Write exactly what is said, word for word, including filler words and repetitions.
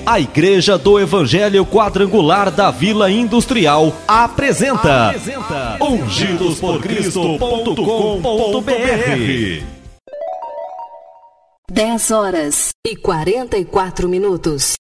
A Igreja do Evangelho Quadrangular da Vila Industrial apresenta, apresenta ungidos por cristo ponto com ponto br. dez horas e quarenta e quatro minutos.